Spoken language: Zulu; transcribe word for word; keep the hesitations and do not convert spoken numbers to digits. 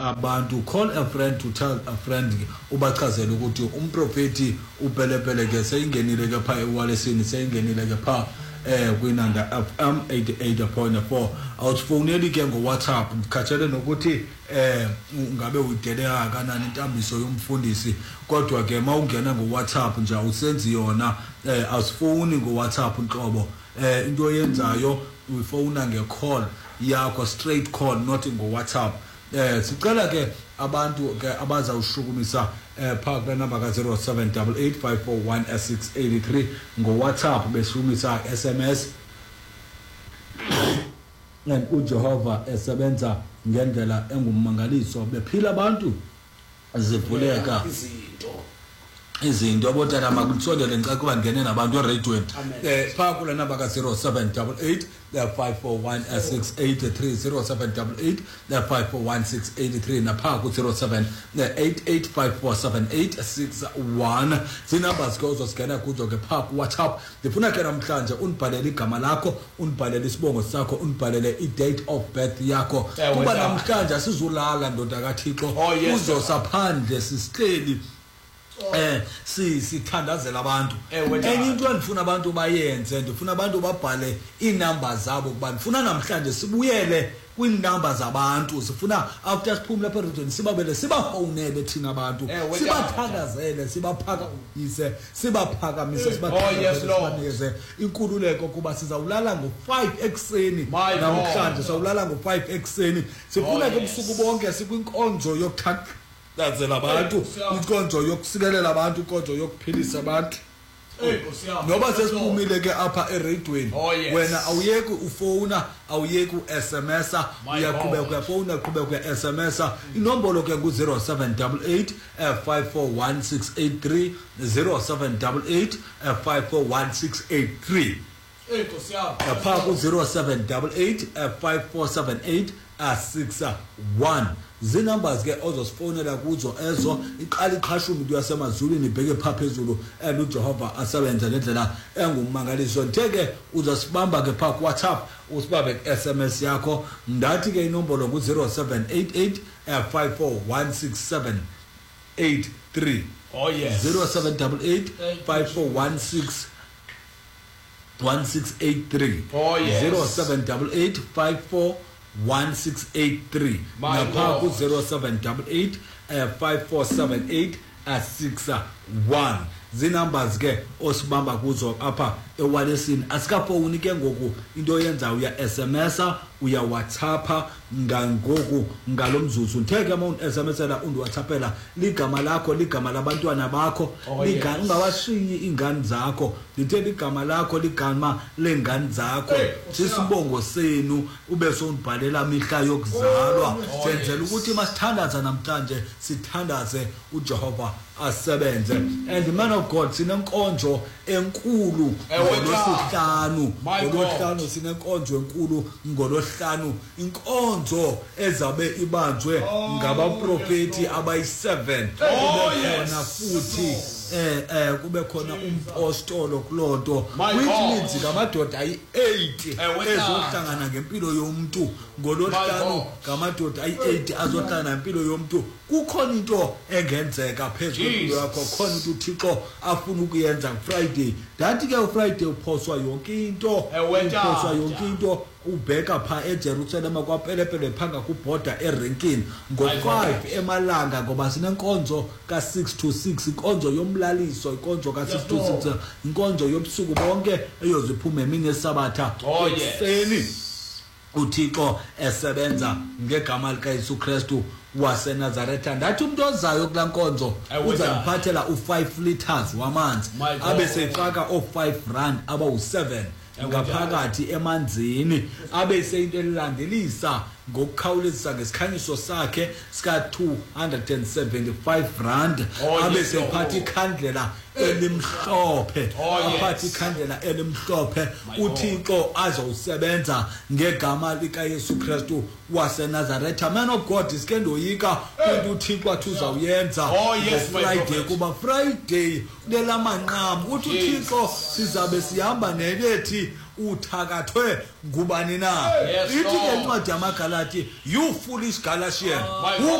abantu, call a friend to tell a friend ubachazela ukuthi umprofeti upelepele ke seyingenile ke pha ewalesini seyingenile ke pha eh kwinanda F M eighty-eight point four awusifoneli ke ngo WhatsApp ngikhathele nokuthi eh ungabe uyideleka kanani intambiso yomfundisi kodwa ke mawungena ngo WhatsApp nje usenzi yona eh asifoni ngo WhatsApp inhlobo eh into yenzayo uyifona nge-call yakho straight call not ngo WhatsApp eh sicela ke abantu ke abazawushukumisa eh phaka le number ka zero seven eight eight five four one six eight three ngo WhatsApp beshukumisa S M S and uJehova esebenza ngendlela engummangaliso bephila abantu zivuleka izinto izinto abotata makusondele ngicela kuba ngene nabantu eradioweni eh phaka kule number ka zero seven eight eight five four one six eight three zero seven eight eight five four one six eight three na phaka ku zero seven eight eight five four seven eight six one zinumbers ke uzosingena kuzo ke phaka WhatsApp ndifuna ke namhlanje unibhalele igama lakho unibhalele isibongo sakho unibhalele i-date of birth yakho kuba namhlanje sizulala ndoda kaThixo uzosaphandle sisihleli eh si sithandazela abantu enye into endifuna abantu bayenze ndifuna abantu babhale inumbers zabo kuba ndifuna namhlanje sibuyele kwinumber zabantu sifuna after siphumule lapha region sibabele sibafonele thina abantu sibathandazele sibaphakamise sibaphakamise sibaphakamise inkululeko kuba sizawulala ngo five ekseni namhlanje sawulala ngo five ekseni sifuna ke ubusuku bonke sikwinkonzo yokuthanda Dazela abantu inkonzo yokusikelela abantu inkonzo yokuphilisa abantu noba sesiphumile ke apha eradioweni wena awuyeki ufona awuyeki uSMS uyaqhubeka uyafona uqhubeka uSMS inombolo ke ku zero seven eight eight five four one six eight three zero seven eight eight five four one six eight three eh nkosiyami apha ku zero seven eight eight five four seven eight six one zinumbers ke ozosifonela kuzo ezo iqala iqhasha umuntu yasemazulwini ibheke phaphezulu and uJehova asebenza ngendlela engummangaliso ntheke uzosibamba ke pha ku WhatsApp usibambe S M S yakho ndathi ke inombolo ku zero seven eight eight five four one six seven eight three oh yes zero seven eight eight five four one six one six eight three oh yes zero seven eight eight five four one six eight three napha ku zero seven eight eight five four seven eight six one zinumbers ke osibamba kuzo apha ewalesini asikafoni ke ngoku into yenza uya S M S uya WhatsApp ngangoku ngalomzuzu ntheke ama S M S la undi WhatsAppela ligama lakho ligama labantwana bakho ligama ungawashiyi ingane zakho lithe igama lakho ligama lengane zakho sisibongo senu ube sonibhalela mihla yokuzalwa senzela ukuthi masithandaza namhlanje sithandaze uJehova asebenze and man of God sinenkonzo enkulu ngolosihlanu ngolosihlanu sinenkonzo enkulu ngolosihlanu inkonzo ezabe ibanjwe ngabaprofeti abayi seven khona futhi eh eh kube khona umpostolo kulonto which means ngamadoda ayi eight ezohlangana ngempilo yomuntu ngolosihlanu ngamadoda ayi eight azohlangana ngempilo yomuntu kukhona into engenzeka phezulu yakho khona into uThixo afuna ukuyenza Friday dathi ke uFriday uphoswa yonke into uphoswa yonke into ubheka pha eJerusalem kwapelepele phanga kuborder eRenkin ngo five emalanga ngoba sinenkonzo ka six to six inkonzo yomlaliso inkonzo ka six to six inkonzo yobusuku bonke eyoziphuma emini yesabatha ekseni uThixo esebenza ngegama lika Yesu Kristu waseNazaretha ndathi umuntu ozayo kulankonzo uzaniphathela u five liters wamanzi abe sefaka o five rand aba u seven ngaphakathi emanzini abe seyinto elilandelisa ngokukhawulezisa ngesikhanyiso sakhe sika two hundred seventy-five rand abe sephathi ikhandlela elimhlophe aphathi ikhandlela elimhlophe uThixo azowusebenza ngegama lika Yesu Kristu waseNazaretha man of God iskendoyika into uThixo athi uzawuyenza Friday kuba Friday lelamanqamu uthi uThixo sizabe sihamba nelethi uthakathwe ngubani na ithi ke incwadi yamaGalati you foolish Galatian